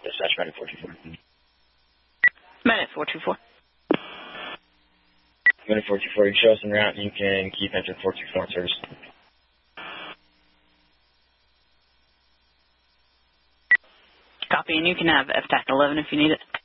Dispatch, minute 424. Minute 424. Minute 424, you can show us en route and you can keep engine 424 in service. Copy, and you can have FTAC 11 if you need it.